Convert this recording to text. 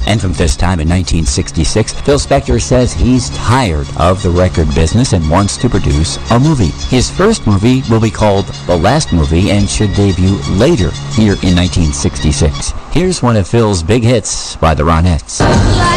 And from this time in 1966, Phil Spector says he's tired of the record business and wants to produce a movie. His first movie will be called The Last Movie and should debut later here in 1966. Here's one of Phil's big hits by the Ronettes.